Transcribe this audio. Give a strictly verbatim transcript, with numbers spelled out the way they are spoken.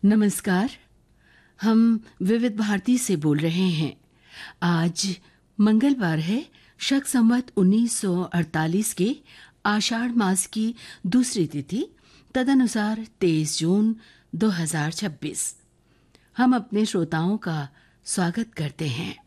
नमस्कार। हम विविध भारती से बोल रहे हैं। आज मंगलवार है, शक संवत उन्नीस सौ अड़तालीस के आषाढ़ मास की दूसरी तिथि, तदनुसार तेईस जून दो हज़ार छब्बीस। हम अपने श्रोताओं का स्वागत करते हैं।